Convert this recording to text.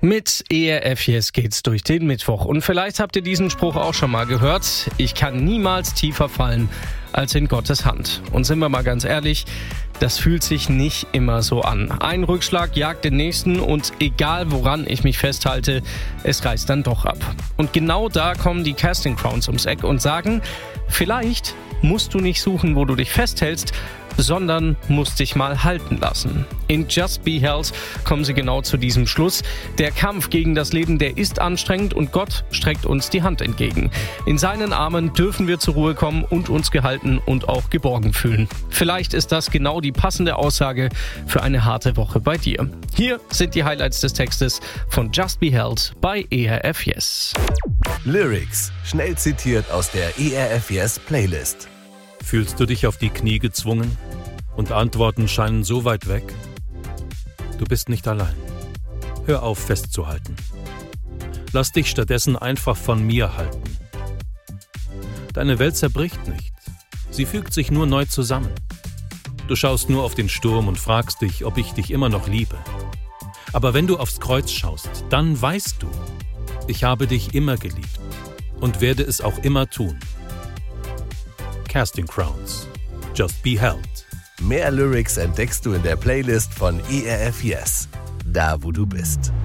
Mit ERF Yes geht's durch den Mittwoch. Und vielleicht habt ihr diesen Spruch auch schon mal gehört. Ich kann niemals tiefer fallen als in Gottes Hand. Und sind wir mal ganz ehrlich, das fühlt sich nicht immer so an. Ein Rückschlag jagt den nächsten und egal woran ich mich festhalte, es reißt dann doch ab. Und genau da kommen die Casting Crowns ums Eck und sagen, vielleicht musst du nicht suchen, wo du dich festhältst, sondern musst dich mal halten lassen. In Just Be Held kommen sie genau zu diesem Schluss. Der Kampf gegen das Leben, der ist anstrengend und Gott streckt uns die Hand entgegen. In seinen Armen dürfen wir zur Ruhe kommen und uns gehalten und auch geborgen fühlen. Vielleicht ist das genau die passende Aussage für eine harte Woche bei dir. Hier sind die Highlights des Textes von Just Be Held bei ERF Yes. Lyrics, schnell zitiert aus der ERF Yes Playlist. Fühlst du dich auf die Knie gezwungen und Antworten scheinen so weit weg? Du bist nicht allein. Hör auf festzuhalten. Lass dich stattdessen einfach von mir halten. Deine Welt zerbricht nicht. Sie fügt sich nur neu zusammen. Du schaust nur auf den Sturm und fragst dich, ob ich dich immer noch liebe. Aber wenn du aufs Kreuz schaust, dann weißt du, ich habe dich immer geliebt und werde es auch immer tun. Casting Crowns. Just Be Held. Mehr Lyrics entdeckst du in der Playlist von ERF Yes. Da, wo du bist.